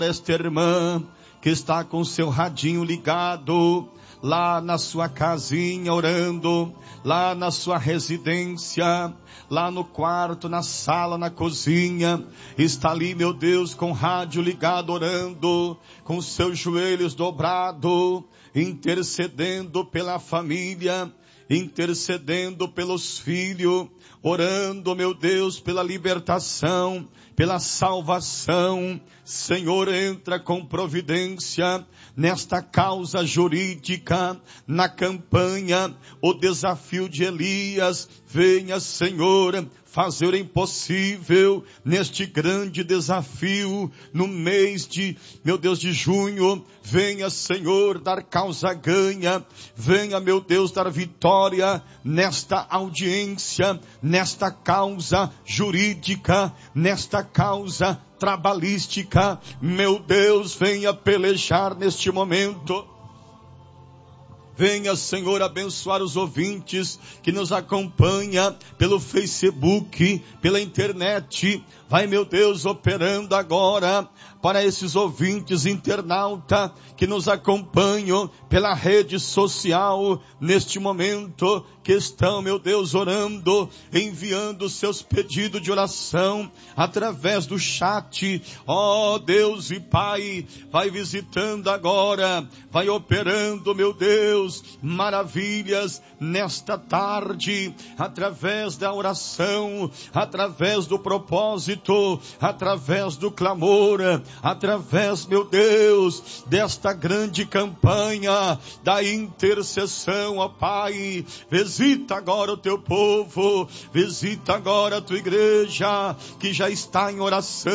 esta irmã que está com seu radinho ligado, lá na sua casinha orando, lá na sua residência, lá no quarto, na sala, na cozinha, está ali, meu Deus, com o rádio ligado, orando, com seus joelhos dobrados, intercedendo pela família, intercedendo pelos filhos, orando, meu Deus, pela libertação, pela salvação. Senhor, entra com providência nesta causa jurídica, na campanha, o desafio de Elias. Venha, Senhor, fazer o impossível neste grande desafio, no mês de, meu Deus, de junho. Venha, Senhor, dar causa ganha. Venha, meu Deus, dar vitória nesta audiência, nesta causa jurídica, nesta causa trabalhística. Meu Deus, venha pelejar neste momento. Venha, Senhor, abençoar os ouvintes que nos acompanham pelo Facebook, pela internet. Vai, meu Deus, operando agora para esses ouvintes internauta que nos acompanham pela rede social neste momento, que estão, meu Deus, orando, enviando seus pedidos de oração através do chat. Ó Deus e Pai, vai visitando agora, vai operando, meu Deus, maravilhas nesta tarde, através da oração, através do propósito, através do clamor, através, meu Deus, desta grande campanha da intercessão. Ó Pai, visita agora o teu povo, visita agora a tua igreja que já está em oração.